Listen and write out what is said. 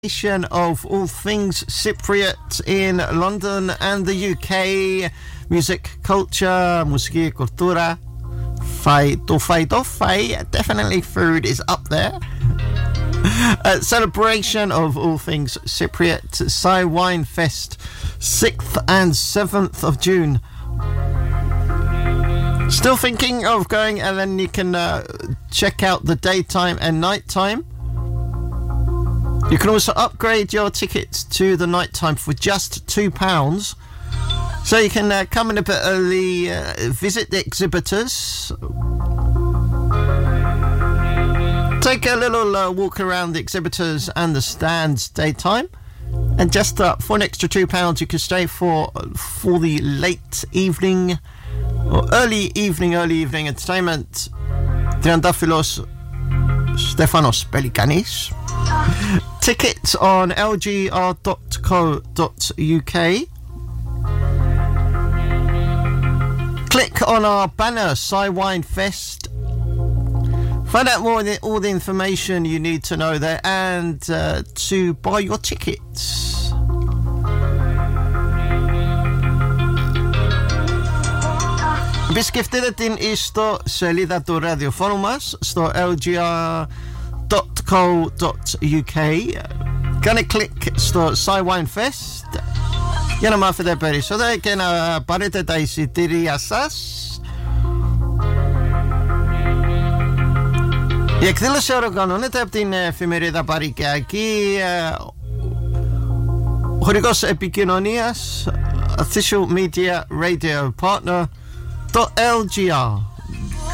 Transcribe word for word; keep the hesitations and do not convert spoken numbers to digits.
Of all things Cypriot in London and the U K, music, culture, musiki, cultura, fai, tofai, tofai, definitely food is up there. A celebration of all things Cypriot, Sai Wine Fest, sixth and seventh of June. Still thinking of going, and then you can uh, check out the daytime and nighttime. You can also upgrade your tickets to the nighttime for just two pounds. So you can uh, come in a bit early, uh, visit the exhibitors, take a little uh, walk around the exhibitors and the stands daytime. And just uh, for an extra two pounds, you can stay for, for the late evening or early evening, early evening entertainment. Triantafylos Stefanos Pelikanis. Tickets on l g r dot co dot u k. Click on our banner, Sai Wine Fest. Find out more of the, all the information you need to know there, and uh, to buy your tickets. Επισκεφτείτε την στο σελίδα του ραδιοφώνου μας στο l g r dot co dot u k. Κάνε κλικ στο Sai Wine Fest για να μάθετε περισσότερα και να πάρετε τα εισιτήρια σας. Η εκδήλωση οργανώνεται από την εφημερίδα Παρικιακή, χορηγός επικοινωνίας, Official Media Radio Partner, το L G R.